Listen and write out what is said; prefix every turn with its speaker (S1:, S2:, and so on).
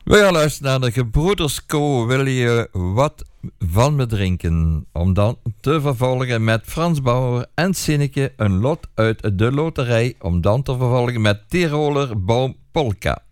S1: We gaan luisteren naar de Gebroeders Co. Wil je wat van me drinken? Om dan te vervolgen met Frans Bauer en Sinneke een lot uit de loterij. Om dan te vervolgen met Tiroler Baum Polka.